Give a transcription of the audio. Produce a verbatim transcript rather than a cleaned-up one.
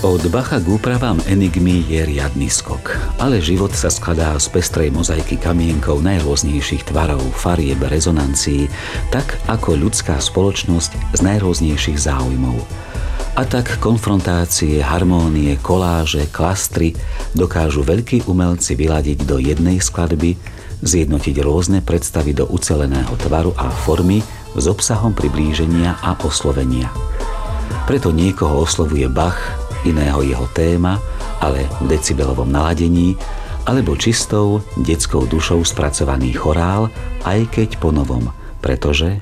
Od Bacha k úpravám enigmy je riadny skok, ale život sa skladá z pestrej mozaiky kamienkov najrôznejších tvarov, farieb, rezonancií, tak ako ľudská spoločnosť z najrôznejších záujmov. A tak konfrontácie, harmónie, koláže, klastry dokážu veľkí umelci vyladiť do jednej skladby, zjednotiť rôzne predstavy do uceleného tvaru a formy s obsahom priblíženia a oslovenia. Preto niekoho oslovuje Bach, iného jeho téma, ale v decibelovom naladení, alebo čistou, detskou dušou spracovaný chorál, aj keď po novom, pretože